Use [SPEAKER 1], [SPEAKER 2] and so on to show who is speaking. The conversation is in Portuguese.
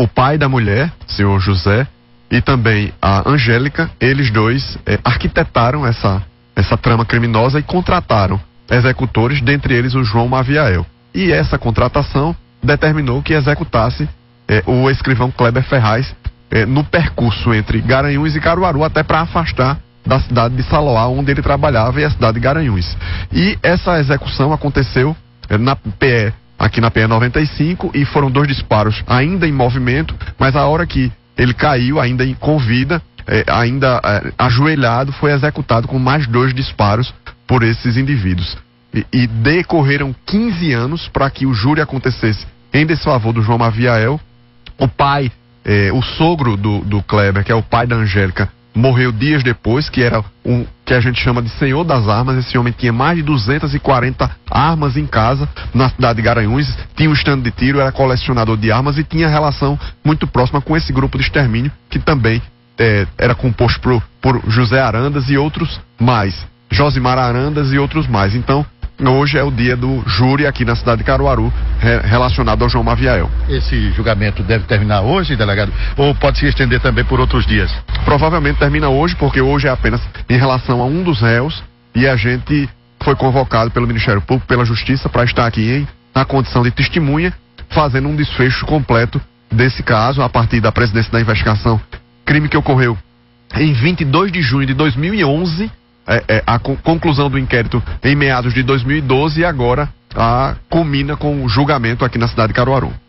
[SPEAKER 1] o pai da mulher, senhor José, e também a Angélica, eles dois arquitetaram essa trama criminosa e contrataram executores, dentre eles o João Maviael. E essa contratação determinou que executasse o escrivão Kleber Ferraz no percurso entre Garanhuns e Caruaru, até para afastar da cidade de Saloá, onde ele trabalhava, e a cidade de Garanhuns. E essa execução aconteceu aqui na PE 95, e foram 2 disparos ainda em movimento, mas a hora que ele caiu, ainda com vida, ajoelhado, foi executado com mais 2 disparos por esses indivíduos. E decorreram 15 anos para que o júri acontecesse em desfavor do João Maviael. O pai, o sogro do Kleber, que é o pai da Angélica, morreu dias depois, que era que a gente chama de senhor das armas. Esse homem tinha mais de 240 armas em casa, na cidade de Garanhuns, tinha um estande de tiro, era colecionador de armas e tinha relação muito próxima com esse grupo de extermínio, que também era composto por José Arandas e outros mais, Josimar Arandas e outros mais. Então, hoje é o dia do júri aqui na cidade de Caruaru, relacionado ao João Maviael.
[SPEAKER 2] Esse julgamento deve terminar hoje, delegado? Ou pode se estender também por outros dias?
[SPEAKER 1] Provavelmente termina hoje, porque hoje é apenas em relação a um dos réus, e a gente foi convocado pelo Ministério Público, pela Justiça, para estar aqui na condição de testemunha, fazendo um desfecho completo desse caso, a partir da presidência da investigação, crime que ocorreu em 22 de junho de 2011, a conclusão do inquérito em meados de 2012, e agora culmina com o julgamento aqui na cidade de Caruaru.